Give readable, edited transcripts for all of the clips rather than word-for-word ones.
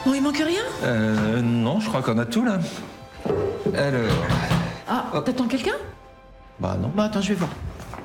Bon, il manque rien? Non, je crois qu'on a tout, là. Alors... Ah, t'attends quelqu'un? Bah non. Bah attends, je vais voir.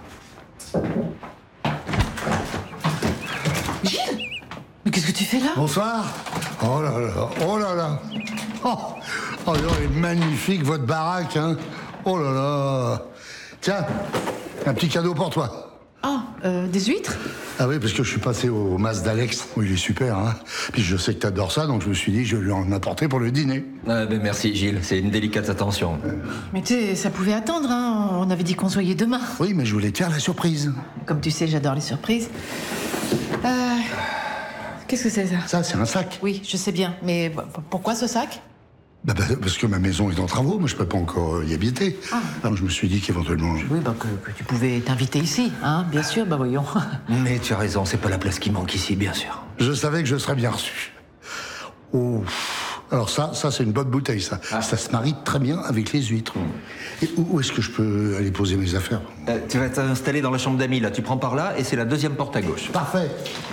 Gilles? Mais qu'est-ce que tu fais là? Bonsoir. Oh là là, oh là là. Oh, elle est magnifique, votre baraque, hein. Oh là là. Tiens, un petit cadeau pour toi. Ah, des huîtres? Ah oui, parce que je suis passé au mas d'Alex. Oh, il est super, hein. Puis je sais que t'adores ça, donc je me suis dit, je vais lui en apporter pour le dîner. Ah, ben merci, Gilles. C'est une délicate attention. Mais tu sais, ça pouvait attendre, hein. On avait dit qu'on se voyait demain. Oui, mais je voulais te faire la surprise. Comme tu sais, j'adore les surprises. Qu'est-ce que c'est ça? Ça, c'est un sac. Oui, je sais bien. Mais pourquoi ce sac? Parce que ma maison est en travaux, moi je peux pas encore y habiter. Alors je me suis dit qu'éventuellement... Oui, que tu pouvais t'inviter ici, hein, bien sûr, bah voyons. Mais tu as raison, c'est pas la place qui manque ici, bien sûr. Je savais que je serais bien reçu. Oh. Alors ça c'est une bonne bouteille, ça. Ça se marie très bien avec les huîtres. Et où est-ce que je peux aller poser mes affaires? Tu vas t'installer dans la chambre d'amis, là. Tu prends par là et c'est la deuxième porte à gauche. Parfait.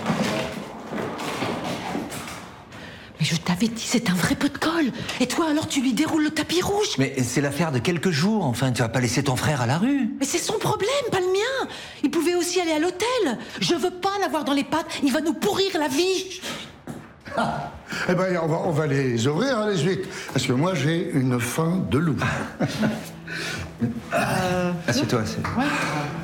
Mais je t'avais dit, c'est un vrai pot de colle. Et toi, alors, tu lui déroules le tapis rouge. Mais c'est l'affaire de quelques jours, enfin. Tu vas pas laisser ton frère à la rue. Mais c'est son problème, pas le mien. Il pouvait aussi aller à l'hôtel. Je veux pas l'avoir dans les pattes. Il va nous pourrir la vie. Eh ben, on va les ouvrir, hein, les huîtres. Parce que moi, j'ai une faim de loup. Assieds-toi, Ouais.